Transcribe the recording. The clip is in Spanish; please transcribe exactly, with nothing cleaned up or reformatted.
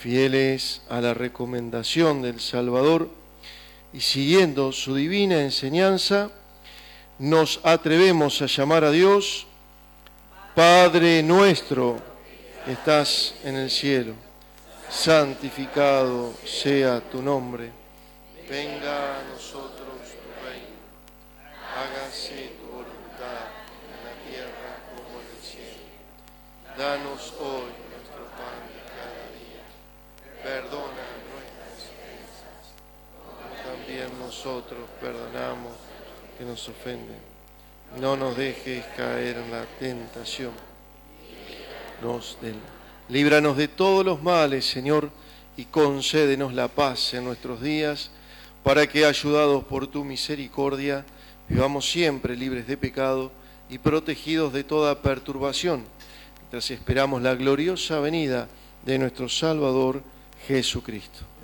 Fieles a la recomendación del Salvador y siguiendo su divina enseñanza, nos atrevemos a llamar a Dios Padre nuestro que estás en el cielo. Santificado sea tu nombre. Venga a nosotros tu reino. Hágase tu voluntad en la tierra como en el cielo. Danos hoy nuestro pan de cada día. Perdona nuestras ofensas, como también nosotros perdonamos que nos ofenden. No nos dejes caer en la tentación. Nos del... Líbranos de todos los males, Señor, y concédenos la paz en nuestros días, para que, ayudados por tu misericordia, vivamos siempre libres de pecado y protegidos de toda perturbación, mientras esperamos la gloriosa venida de nuestro Salvador Jesucristo.